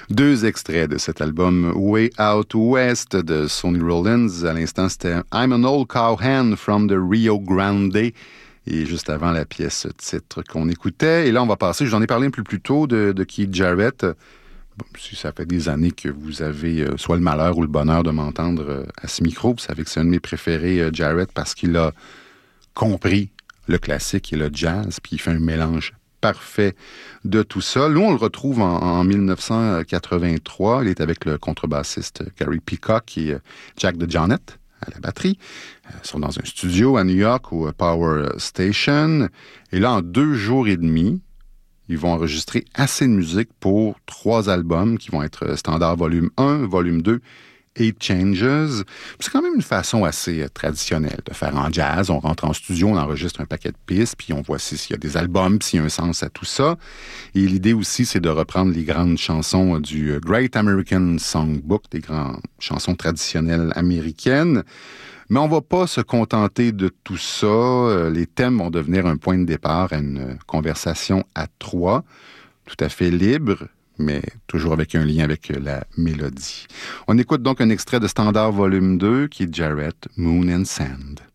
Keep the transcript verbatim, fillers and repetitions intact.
Deux extraits de cet album Way Out West de Sonny Rollins. À l'instant, c'était I'm an Old Cowhand from the Rio Grande. Et juste avant la pièce titre qu'on écoutait. Et là, on va passer, je vous en ai parlé un peu plus tôt, de, de Keith Jarrett. Bon, si ça fait des années que vous avez euh, soit le malheur ou le bonheur de m'entendre euh, à ce micro, vous savez que c'est un de mes préférés, euh, Jarrett, parce qu'il a compris le classique et le jazz, puis il fait un mélange parfait de tout ça. Nous, on le retrouve en, en dix-neuf cent quatre-vingt-trois. Il est avec le contrebassiste Gary Peacock et Jack DeJohnette à la batterie. Ils sont dans un studio à New York, au Power Station. Et là, en deux jours et demi, ils vont enregistrer assez de musique pour trois albums qui vont être Standard Volume un, Volume deux, Eight Changes. C'est quand même une façon assez traditionnelle de faire en jazz. On rentre en studio, on enregistre un paquet de pistes, puis on voit s'il y a des albums, s'il y a un sens à tout ça. Et l'idée aussi, c'est de reprendre les grandes chansons du Great American Songbook, des grandes chansons traditionnelles américaines. Mais on ne va pas se contenter de tout ça. Les thèmes vont devenir un point de départ à une conversation à trois, tout à fait libre, mais toujours avec un lien avec la mélodie. On écoute donc un extrait de Standard Volume deux qui est Jarrett, Moon and Sand.